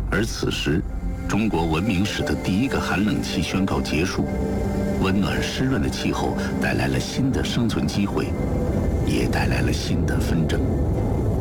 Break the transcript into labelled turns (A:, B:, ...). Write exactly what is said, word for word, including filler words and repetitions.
A: 而此时，中国文明史的第一个寒冷期宣告结束，温暖湿润的气候带来了新的生存机会，也带来了新的纷争。